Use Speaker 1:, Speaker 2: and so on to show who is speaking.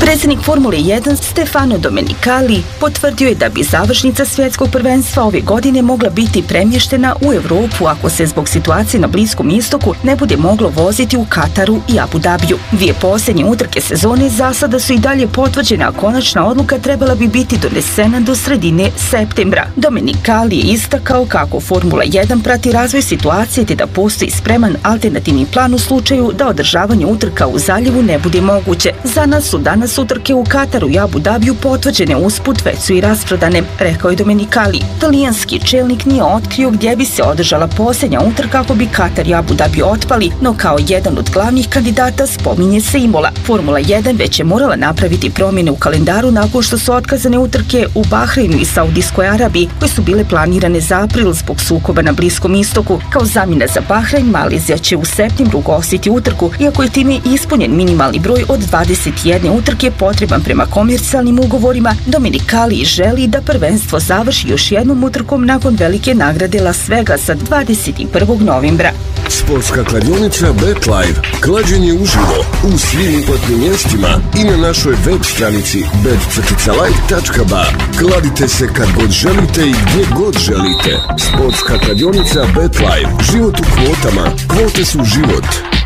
Speaker 1: Predsjednik Formule 1 Stefano Domenicali potvrdio je da bi završnica svjetskog prvenstva ove godine mogla biti premještena u Europu ako se zbog situacije na Bliskom istoku ne bude moglo voziti u Kataru i Abu Dhabiju. Dvije posljednje utrke sezone za sada su i dalje potvrđene, a konačna odluka trebala bi biti donesena do sredine septembra. Domenicali je istakao kako Formula 1 prati razvoj situacije te da postoji spreman alternativni plan u slučaju da održavanje utrka u zaljevu ne bude moguće. Za nas su danas utrke u Kataru i Abu Dhabiju potvrđene usput, već su i rasprodane, rekao je Domenicali. Talijanski čelnik nije otkrio gdje bi se održala posljednja utrka ako bi Katar i Abu Dhabi otpali, no kao jedan od glavnih kandidata spominje se Imola. Formula 1 već je morala napraviti promjene u kalendaru nakon što su otkazane utrke u Bahreinu i Saudijskoj Arabiji, koje su bile planirane za april zbog sukoba na Bliskom istoku. Kao zamjena za Bahrein, Malezija će u septembru ugostiti utrku, iako je time ispunjen minimalni broj od 21 utrke potreban prema komercijalnim ugovorima. Domenicali želi da prvenstvo završi još jednom utrkom nakon velike nagrade Las Vegasa 21. novembra.
Speaker 2: Sportska kladionica BetLive. Klađenje uživo u svim uplatnim mjestima i na našoj web stranici bet-live.ba. Kladite se kad god želite i gdje god želite. Sportska kladionica BetLive. Život u kvotama. Kvote su život.